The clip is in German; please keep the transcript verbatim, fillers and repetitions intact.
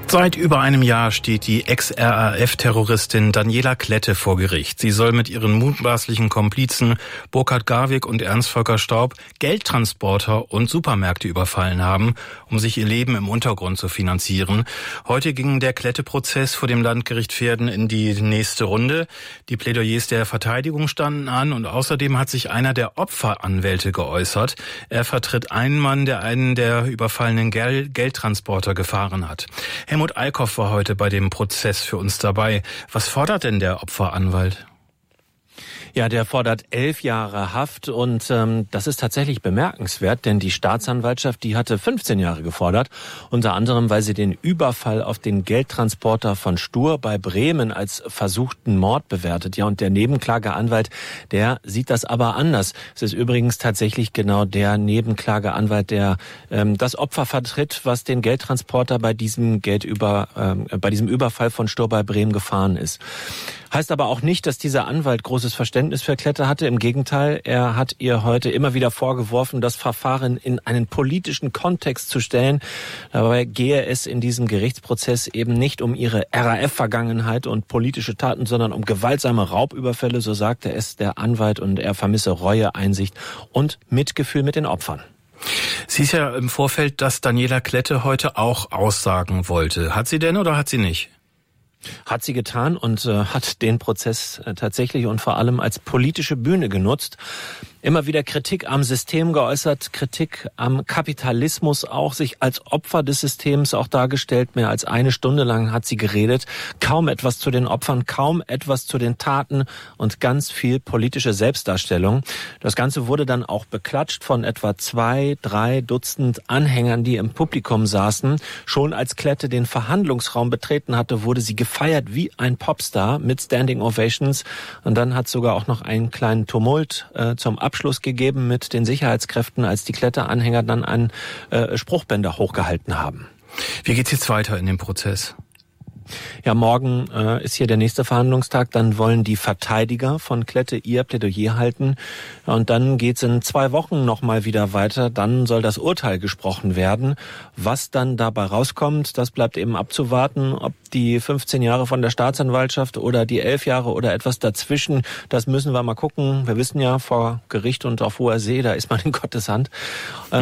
Seit über einem Jahr steht die Ex-R A F-Terroristin Daniela Klette vor Gericht. Sie soll mit ihren mutmaßlichen Komplizen Burkhard Garwig und Ernst Volker Staub Geldtransporter und Supermärkte überfallen haben, um sich ihr Leben im Untergrund zu finanzieren. Heute ging der Klette-Prozess vor dem Landgericht Verden in die nächste Runde. Die Plädoyers der Verteidigung standen an und außerdem hat sich einer der Opferanwälte geäußert. Er vertritt einen Mann, der einen der überfallenen Gel- Geldtransporter gefahren hat. Helmut Eickhoff war heute bei dem Prozess für uns dabei. Was fordert denn der Opferanwalt? Ja, der fordert elf Jahre Haft und ähm, das ist tatsächlich bemerkenswert, denn die Staatsanwaltschaft, die hatte fünfzehn Jahre gefordert, unter anderem, weil sie den Überfall auf den Geldtransporter von Stur bei Bremen als versuchten Mord bewertet. Ja, und der Nebenklageanwalt, der sieht das aber anders. Es ist übrigens tatsächlich genau der Nebenklageanwalt, der ähm, das Opfer vertritt, was den Geldtransporter bei diesem Geldüber, ähm, bei diesem Überfall von Stur bei Bremen gefahren ist. Heißt aber auch nicht, dass dieser Anwalt großes Verständnis für Klette hatte. Im Gegenteil, er hat ihr heute immer wieder vorgeworfen, das Verfahren in einen politischen Kontext zu stellen. Dabei gehe es in diesem Gerichtsprozess eben nicht um ihre R A F-Vergangenheit und politische Taten, sondern um gewaltsame Raubüberfälle, so sagte es der Anwalt, und er vermisse Reue, Einsicht und Mitgefühl mit den Opfern. Sie ist ja im Vorfeld, dass Daniela Klette heute auch aussagen wollte. Hat sie denn oder hat sie nicht? Hat sie getan und äh, hat den Prozess äh, tatsächlich und vor allem als politische Bühne genutzt. Immer wieder Kritik am System geäußert, Kritik am Kapitalismus auch, sich als Opfer des Systems auch dargestellt. Mehr als eine Stunde lang hat sie geredet. Kaum etwas zu den Opfern, kaum etwas zu den Taten und ganz viel politische Selbstdarstellung. Das Ganze wurde dann auch beklatscht von etwa zwei, drei Dutzend Anhängern, die im Publikum saßen. Schon als Klette den Verhandlungsraum betreten hatte, wurde sie gefeiert wie ein Popstar mit Standing Ovations. Und dann hat sogar auch noch einen kleinen Tumult äh, zum Abschluss gegeben mit den Sicherheitskräften, als die Klette-Anhänger dann einen äh, Spruchbänder hochgehalten haben. Wie geht's jetzt weiter in dem Prozess? Ja, morgen äh, ist hier der nächste Verhandlungstag. Dann wollen die Verteidiger von Klette ihr Plädoyer halten. Und dann geht's in zwei Wochen nochmal wieder weiter. Dann soll das Urteil gesprochen werden. Was dann dabei rauskommt, das bleibt eben abzuwarten. Ob die fünfzehn Jahre von der Staatsanwaltschaft oder die elf Jahre oder etwas dazwischen, das müssen wir mal gucken. Wir wissen ja, vor Gericht und auf hoher See, da ist man in Gottes Hand.